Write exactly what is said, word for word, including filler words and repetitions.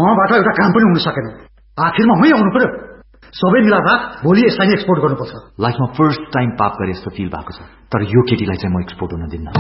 तँबाट एउटा काम पनि हुन सकेन। आखिरमा मै आउनु पर्यो। सबै मिलाएर भोलि यसलाई एक्सपोर्ट गर्नुपर्छ। लाइफमा फर्स्ट टाइम पाप गरे जस्तो फिल भएको छ, तर यो केटीलाई चाहिँ म एक्सपोर्ट हुन दिन्न।